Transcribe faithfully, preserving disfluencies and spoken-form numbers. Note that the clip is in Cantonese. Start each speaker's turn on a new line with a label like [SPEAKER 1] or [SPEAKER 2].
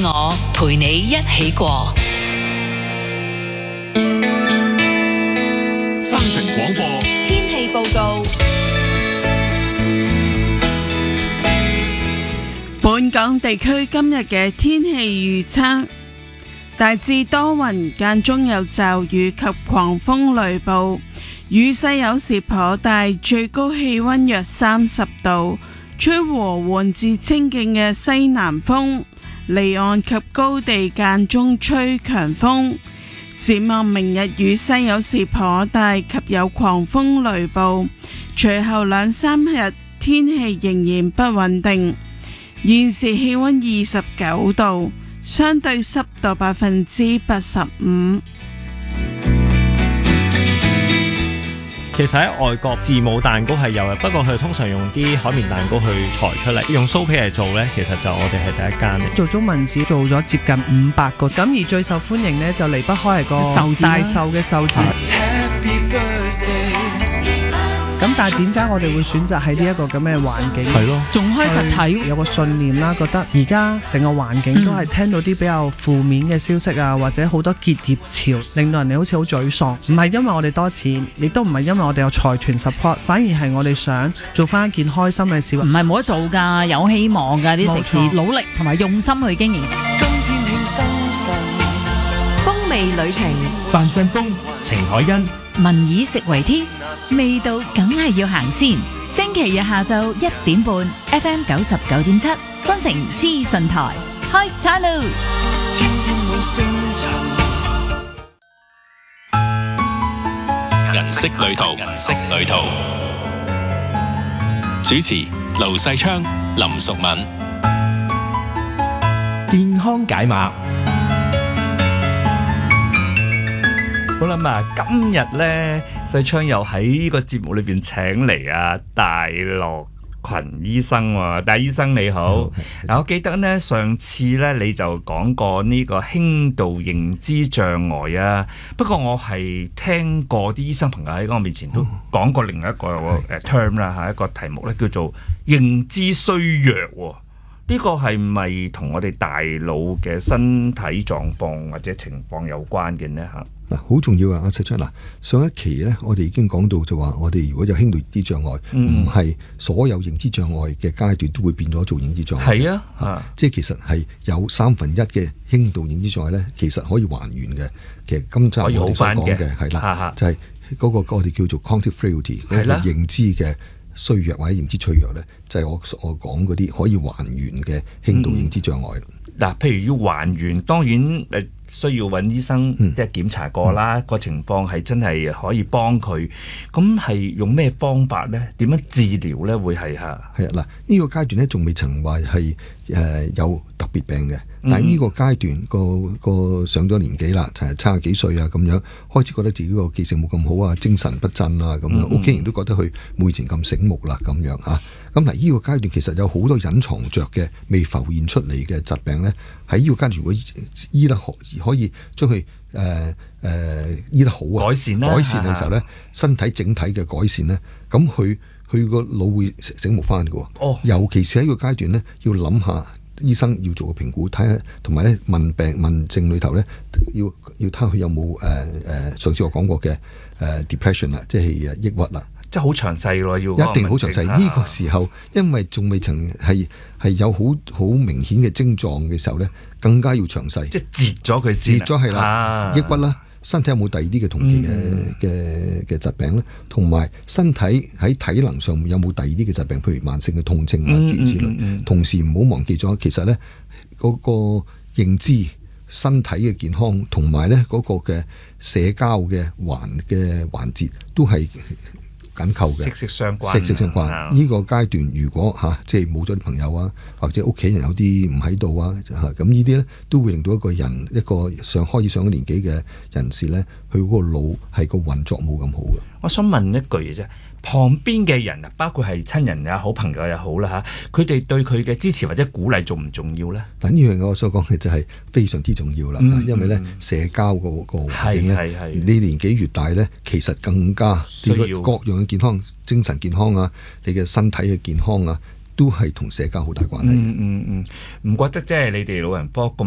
[SPEAKER 1] 我陪你一起過。
[SPEAKER 2] 新城廣播
[SPEAKER 1] 天氣報告。
[SPEAKER 3] 本港地區今日嘅天氣預測，大致多雲，間中有驟雨及狂風雷暴，雨勢有時頗大，最高氣溫約三十度，吹和緩至清勁嘅西南風，離岸及高地間中吹強風。展望明日雨勢有時頗大及有狂風雷暴，隨後兩三日天氣仍然不穩定。現時氣溫二十九度，相對濕度百分之八十五。
[SPEAKER 4] 其實喺外國字母蛋糕係有嘅，不過佢通常用啲海綿蛋糕去裁出嚟，用酥皮嚟做呢，其實就我哋係第一間。
[SPEAKER 5] 做中文字做咗接近五百個，咁而最受歡迎呢，就離不開係個
[SPEAKER 3] 壽字啦，
[SPEAKER 5] 大壽嘅壽字。咁但係點解我哋會選擇喺呢一個咁嘅環境？
[SPEAKER 4] 係咯，
[SPEAKER 3] 仲開實體，
[SPEAKER 5] 有個信念啦，覺得而家整個環境都係聽到啲比較負面嘅消息啊，或者好多結業潮，令到人哋好似好沮喪。唔係因為我哋多錢，亦都唔係因為我哋有財團 support， 反而係我哋想做翻一件開心嘅事。
[SPEAKER 6] 唔係冇得做㗎，有希望㗎，啲食肆努力同埋用心去經營。
[SPEAKER 1] 風味旅程，
[SPEAKER 2] 范振鋒、程海欣。
[SPEAKER 6] 民以食為天，味道梗係要行先。星期日下晝一點半 ，F M 九十九點七，新城資訊台開餐咯。
[SPEAKER 2] 銀色旅途，銀色旅途。主持盧世昌、林淑敏。健康解碼。
[SPEAKER 7] 好啦嘛，今日咧，世昌又喺呢個節目裏邊請嚟啊戴樂群醫生喎，戴醫生你好。嗱，我記得咧上次咧你就講過呢個輕度認知障礙啊，不過我係聽過啲醫生朋友喺我面前都講過另一個誒 term 啦嚇，一個題目咧叫做認知衰弱喎。呢個係咪同我哋大腦嘅身體狀況或者情況有關嘅呢？嚇？
[SPEAKER 8] 嗱，好重要啊！阿世昌，嗱，上一期咧，我哋已經講到就話，我哋如果有輕度認知障礙，唔係、嗯、所有認知障礙嘅階段都會變咗做認知障礙。係啊，啊即係其實係有三分一嘅輕度認知障礙咧，其實可以還原嘅。其實今集我哋所講嘅係啦，就係、是、嗰個我哋叫做 cognitive frailty 嗰個認知嘅衰弱或者認知脆弱咧，就係、是、我我講嗰啲可以還原嘅輕度認知障礙。
[SPEAKER 7] 嗱、嗯，譬如要還原，當然誒。需要揾醫生即係檢查過啦，個、嗯、情況係真係可以幫佢。咁係用咩方法呢？點樣治療呢？會係嚇？係啊，嗱，呢個階段呢，仲未曾話係誒有特別病嘅，但係呢個階段個個上咗年紀啦，就係七十幾歲啊咁樣，開始覺得自己個記性冇咁好啊，精神不振啊咁樣，屋企人都覺得佢冇以前咁醒目啦咁樣嚇。咁嗱，呢個階段其實有好多隱藏着嘅未浮現出嚟嘅疾病呢。喺呢個階段如果醫得好，可以將佢誒誒醫得好啊，改善啦，改善嘅時候咧，身體整體嘅改善咧，咁佢佢個腦會醒目翻嘅喎。哦，尤其是喺呢個階段咧，要諗下醫生要做個評估，睇下同埋咧問病問症裏頭咧，要要睇下佢有冇誒誒上次我講過嘅誒、呃、depression 啦，即係抑鬱啦。即係好詳細咯，要一定好詳細。呢個時候，因為仲未曾係係有好好明顯嘅症狀嘅時候咧，更加要詳細。即係截咗佢先，截咗係啦，抑鬱啦，身體有冇第二啲嘅同期嘅嘅嘅疾病咧？同埋身體喺體能上面有冇第二啲嘅疾病，譬如慢性嘅痛症啊諸如此類。嗯嗯嗯、同時唔好忘記咗，其實咧嗰、嗰個認知、身體嘅健康同埋咧嗰個嘅社交嘅環嘅環節都係緊扣嘅，息息相關。息息相關。呢、嗯、個階段如果嚇、啊、即係冇咗啲朋友啊，或者屋企人有啲唔喺度啊，嚇咁呢啲咧都會令到一個人一個上開始上咗年紀嘅人士咧，佢嗰個腦係個運作冇咁好嘅。我想問一句嘅啫。旁邊嘅人啊，包括係親人也好、朋友也好啦嚇，佢哋對佢嘅支持或者鼓勵重唔重要咧？嗱，呢樣我所講嘅就係非常之重要啦，嗯、因為咧、嗯、社交個個環境咧，你年紀越大咧，其實更加需要各樣嘅健康、精神健康啊，你嘅身體嘅健康啊，都係同社交好大關係。嗯嗯嗯，唔覺得即係你哋老人科咁